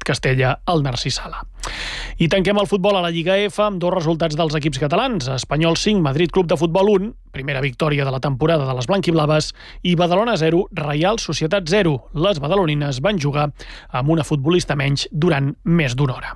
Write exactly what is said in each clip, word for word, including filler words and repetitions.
Castella al Narcís Sala. I tanquem el futbol a la Lliga F amb dos resultats dels equips catalans. Espanyol cinc, Madrid Club de Futbol un, primera victòria de la temporada de les blanquiblaves, i Badalona zero, Reial Societat zero. Les badalonines van jugar amb una futbolista menys durant més d'una hora.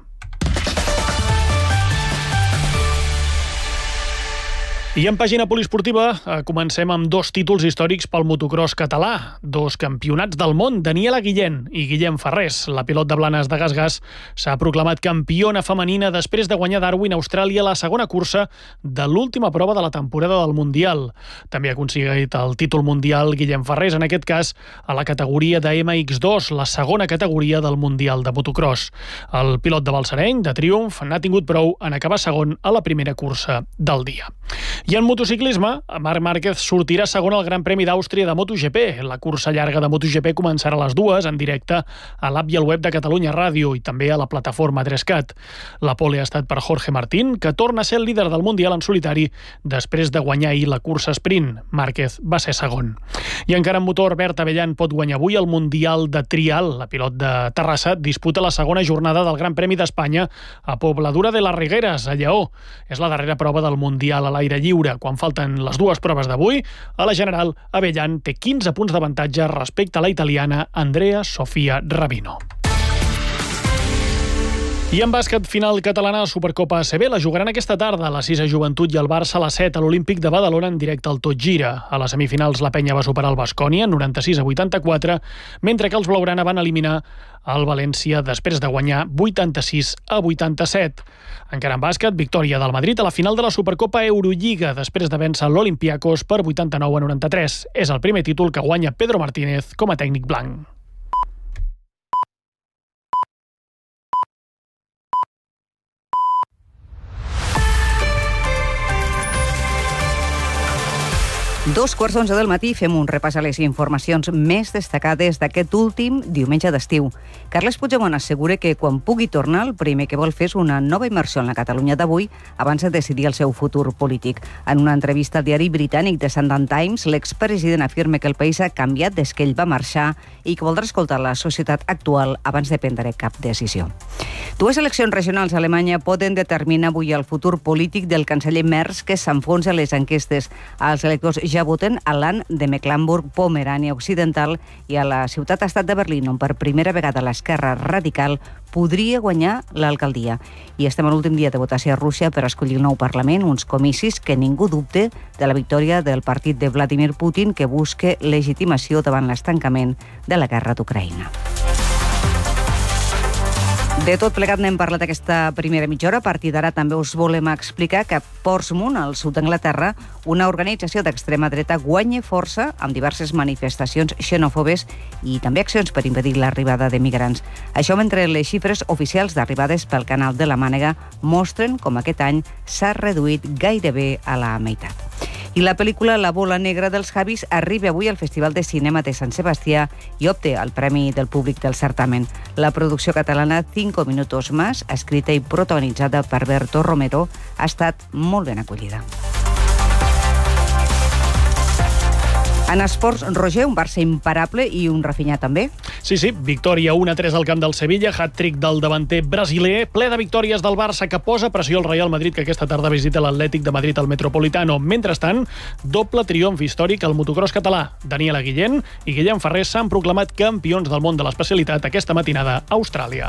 I en pàgina poliesportiva comencem amb dos títols històrics pel motocross català, dos campionats del món, Daniela Guillén i Guillem Ferrés. La pilot de Blanes de Gas-Gas s'ha proclamat campiona femenina després de guanyar Darwin, Austràlia, la segona cursa de l'última prova de la temporada del Mundial. També ha aconseguit el títol mundial Guillem Ferrés, en aquest cas a la categoria de ema ics dos, la segona categoria del Mundial de motocross. El pilot de Balsareny, de Triumph, n'ha tingut prou en acabar segon a la primera cursa del dia. I en motociclisme, Marc Márquez sortirà segon al Gran Premi d'Àustria de MotoGP. La cursa llarga de MotoGP començarà a les dues en directe a l'app i al web de Catalunya Ràdio i també a la plataforma tres cat. La pole ha estat per Jorge Martín, que torna a ser el líder del Mundial en solitari després de guanyar ahir la cursa sprint. Márquez va ser segon. I encara en motor, Bert Abellan pot guanyar avui el Mundial de Trial. La pilot de Terrassa disputa la segona jornada del Gran Premi d'Espanya a Pobladura de les Rigueres, a Lleó. És la darrera prova del Mundial a l'aire lliure. Quan falten les dues proves d'avui, a la general, Abellan té quinze punts d'avantatge respecte a la italiana Andrea Sofia Rabino. I en bàsquet, final catalana a Supercopa A C B. La jugaran aquesta tarda a la Cisa Joventut i el Barça a les set a l'Olímpic de Badalona en directe al Tot Gira. A les semifinals la Penya va superar el Baskonia noranta-sis a vuitanta-quatre, mentre que els blaugrana van eliminar el València després de guanyar vuitanta-sis a vuitanta-set. Encara en bàsquet, victòria del Madrid a la final de la Supercopa Eurolliga després de vèncer l'Olympiacos per vuitanta-nou a noranta-tres. És el primer títol que guanya Pedro Martínez com a tècnic blanc. Dos quarts d'onze del matí fem un repàs a les informacions més destacades d'aquest últim diumenge d'estiu. Carles Puigdemont assegura que quan pugui tornar el primer que vol fer és una nova immersió en la Catalunya d'avui abans de decidir el seu futur polític. En una entrevista al diari britànic The Sunday Times, l'expresident afirma que el país ha canviat des que ell va marxar i que voldrà escoltar la societat actual abans de prendre cap decisió. Dues eleccions regionals a Alemanya poden determinar avui el futur polític del canceller Merz, que s'enfonsa a les enquestes. Els electors ja voten a l'An de Mecklenburg-Pomerània Occidental i a la ciutat-estat de Berlín, on per primera vegada l'esquerra radical podria guanyar l'alcaldia. I estem a l'últim dia de votació a Rússia per escollir el nou Parlament, uns comicis que ningú dubte de la victòria del partit de Vladimir Putin, que busca legitimació davant l'estancament de la guerra d'Ucraïna. De tot plegat n'hem parlat aquesta primera mitja hora. A partir d'ara també us volem explicar que a Portsmouth, al sud d'Anglaterra, una organització d'extrema dreta guanya força amb diverses manifestacions xenòfobes i també accions per impedir l'arribada de migrants. Això mentre les xifres oficials d'arribades pel canal de la Mànega mostren com aquest any s'ha reduït gairebé a la meitat. I la pel·lícula La bola negra dels Javis arriba avui al Festival de Cinema de Sant Sebastià i obté el Premi del Públic del certamen. La producció catalana Cinco minutos más, escrita i protagonitzada per Berto Romero, ha estat molt ben acollida. En esports, Roger, un Barça imparable i un Rafinha també. Sí, sí, victòria un a tres al camp del Sevilla, hat-trick del davanter brasiler, ple de victòries del Barça que posa pressió al Real Madrid, que aquesta tarda visita l'Atlètic de Madrid al Metropolitano. Mentrestant, doble triomf històric al motocross català. Daniela Guillén i Guillem Ferrés s'han proclamat campions del món de l'especialitat aquesta matinada a Austràlia.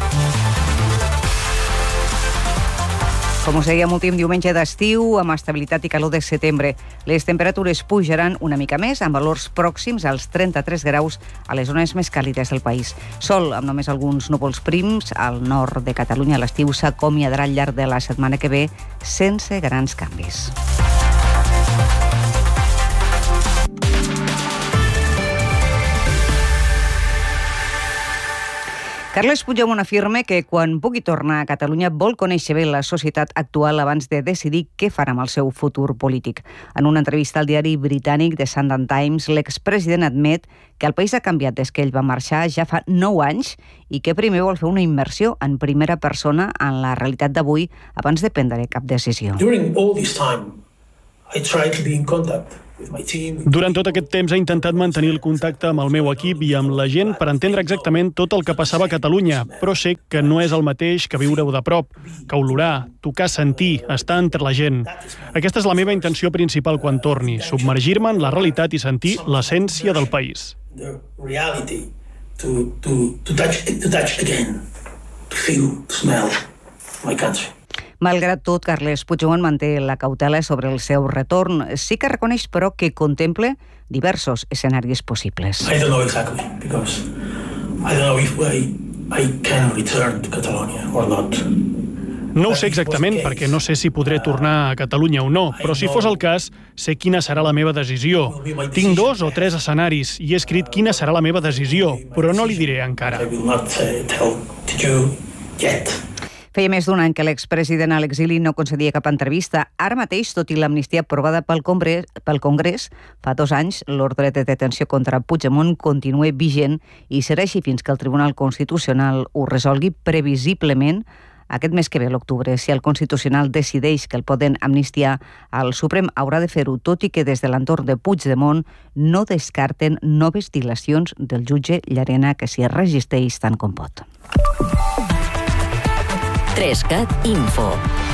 Com us dèiem, últim diumenge d'estiu, amb estabilitat i calor de setembre. Les temperatures pujaran una mica més, amb valors pròxims als trenta-tres graus a les zones més càlides del país. Sol, amb només alguns núvols prims, al nord de Catalunya l'estiu s'acomiadarà al llarg de la setmana que ve sense grans canvis. Carles Puigdemont afirma que quan pugui tornar a Catalunya vol conèixer bé la societat actual abans de decidir què farà amb el seu futur polític. En una entrevista al diari britànic The Sunday Times, l'expresident admet que el país ha canviat des que ell va marxar ja fa nou anys i que primer vol fer una immersió en primera persona en la realitat d'avui abans de prendre cap decisió. During all this time, I tried to be in contact Durant tot aquest temps he intentat mantenir el contacte amb el meu equip i amb la gent per entendre exactament tot el que passava a Catalunya, però sé que no és el mateix que viure-ho de prop, que olorar, tocar, sentir, estar entre la gent. Aquesta és la meva intenció principal quan torni, submergir-me en la realitat i sentir l'essència del país. The reality, to, to, to touch, to touch again, to feel, to smell my country. Malgrat tot, Carles Puigdemont manté la cautela sobre el seu retorn. Sí que reconeix, però, que contemple diversos escenaris possibles. I don't know exactly, because I don't know if I, I can return to Catalonia or not. No ho sé exactament, perquè no sé si podré tornar a Catalunya o no, però si fos el cas, sé quina serà la meva decisió. Tinc dos o tres escenaris i he escrit quina serà la meva decisió, però no li diré encara. I will not uh, tell to you yet. Feia més d'un any que l'expresident a l'exili no concedia cap entrevista. Ara mateix, tot i l'amnistia aprovada pel Congrés, pel Congrés, fa dos anys l'ordre de detenció contra Puigdemont continua vigent i serà així fins que el Tribunal Constitucional ho resolgui previsiblement aquest mes que ve, l'octubre. Si el Constitucional decideix que el poden amnistiar, el Suprem haurà de fer-ho, tot i que des de l'entorn de Puigdemont no descarten noves dilacions del jutge Llarena, que s'hi resisteix tant com pot. Trescat Info.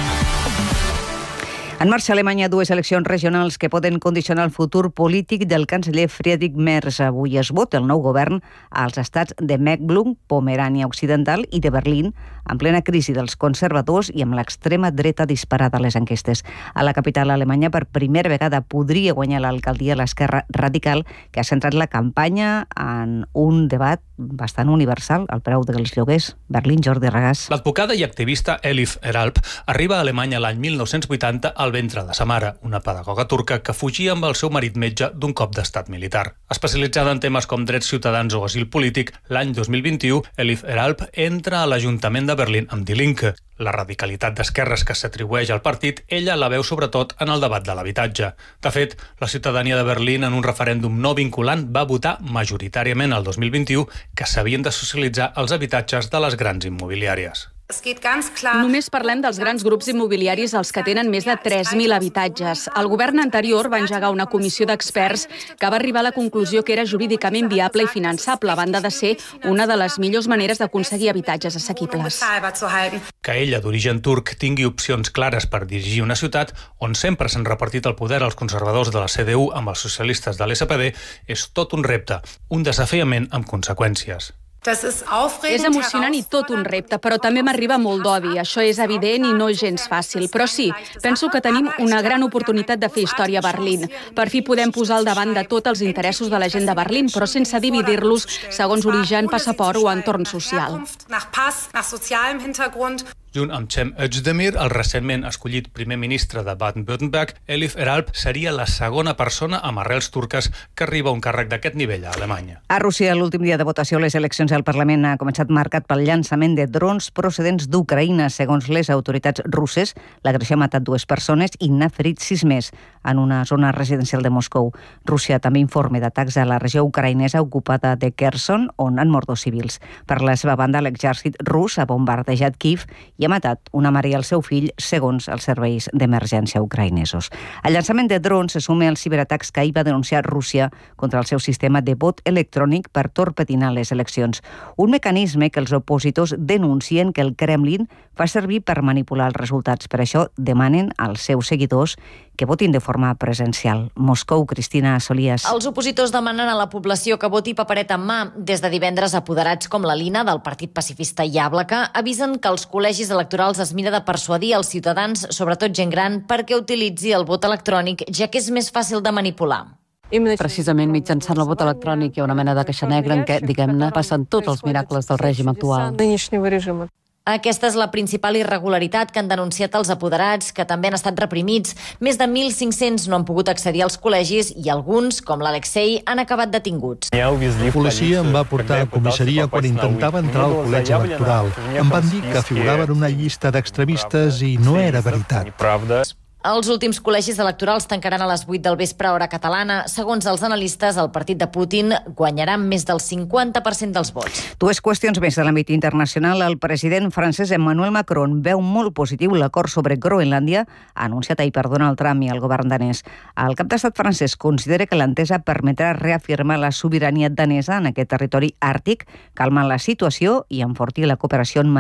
En marxa a Alemanya dues eleccions regionals que poden condicionar el futur polític del canceller Friedrich Merz. Avui es vota el nou govern als estats de Mecklenburg, Pomerània Occidental i de Berlín, en plena crisi dels conservadors i amb l'extrema dreta disparada a les enquestes. A la capital alemanya, per primera vegada, podria guanyar l'alcaldia l'esquerra radical, que ha centrat la campanya en un debat bastant universal, el preu dels lloguers. Berlín, Jordi Regàs. L'advocada i activista Elif Eralp arriba a Alemanya l'any mil nou-cents vuitanta al ventre de sa mare, una pedagoga turca que fugia amb el seu marit metge d'un cop d'estat militar. Especialitzada en temes com drets ciutadans o asil polític, l'any dos mil vint-i-u, Elif Eralp entra a l'Ajuntament de Berlín amb Die Linke. La radicalitat d'esquerres que s'atribueix al partit, ella la veu sobretot en el debat de l'habitatge. De fet, la ciutadania de Berlín en un referèndum no vinculant va votar majoritàriament el dos mil vint-i-u que s'havien de socialitzar els habitatges de les grans immobiliàries. Només parlem dels grans grups immobiliaris, els que tenen més de tres mil habitatges. El govern anterior va engegar una comissió d'experts que va arribar a la conclusió que era jurídicament viable i finançable, a banda de ser una de les millors maneres d'aconseguir habitatges assequibles. Que ella, d'origen turc, tingui opcions clares per dirigir una ciutat on sempre s'han repartit el poder als conservadors de la C D U amb els socialistes de l'S P D és tot un repte, un desafiament amb conseqüències. És emocionant i tot un repte, però també m'arriba molt d'odi. Això és evident i no és gens fàcil. Però sí, penso que tenim una gran oportunitat de fer història a Berlín. Per fi podem posar al davant de tot els interessos de la gent de Berlín, però sense dividir-los segons origen, passaport o entorn social. Junt amb Cem Özdemir, el recentment escollit primer ministre de Baden-Württemberg, Elif Eralp seria la segona persona amb arrels turques que arriba a un càrrec d'aquest nivell a Alemanya. A Rússia, l'últim dia de votació a les eleccions al Parlament ha començat marcat pel llançament de drons procedents d'Ucraïna. Segons les autoritats russes, l'agressió ha matat dues persones i n'ha ferit sis més en una zona residencial de Moscou. Rússia també informa d'atacs a la regió ucraïnesa ocupada de Kherson, on han mort dos civils. Per la seva banda, l'exèrcit rus ha bombardejat Kíev i ha matat una mare i el seu fill, segons els serveis d'emergència ucraïnesos. El llançament de drons se suma als ciberatacs que ahir va denunciar Rússia contra el seu sistema de vot electrònic per torpedinar les eleccions. Un mecanisme que els opositors denuncien que el Kremlin fa servir per manipular els resultats. Per això demanen als seus seguidors que votin de forma presencial. Moscou, Cristina Solías. Els opositors demanen a la població que voti papereta en mà. Des de divendres, apoderats com la Lina, del Partit Pacifista Yàblaka, avisen que els col·legis electorals es mira de persuadir els ciutadans, sobretot gent gran, perquè utilitzi el vot electrònic, ja que és més fàcil de manipular. Precisament mitjançant el vot electrònic hi ha una mena de caixa negra en què, diguem-ne, passen tots els miracles del règim actual. Aquesta és la principal irregularitat que han denunciat els apoderats, que també han estat reprimits. Més de mil cinc-cents no han pogut accedir als col·legis i alguns, com l'Alexei, han acabat detinguts. La policia em va portar a comissaria quan intentava entrar al col·legi electoral. Em van dir que figurava en una llista d'extremistes i no era veritat. Els últims col·legis electorals tancaran a les vuit del vespre hora catalana. Segons els analistes, el partit de Putin guanyarà més del cinquanta per cent dels vots. Dues qüestions més de l'àmbit internacional. El president francès Emmanuel Macron veu molt positiu l'acord sobre Groenlàndia anunciat ahir per Donald Trump i el govern danès. El cap d'estat francès considera que l'entesa permetrà reafirmar la sobirania danesa en aquest territori àrtic, calmar la situació i enfortir la cooperació en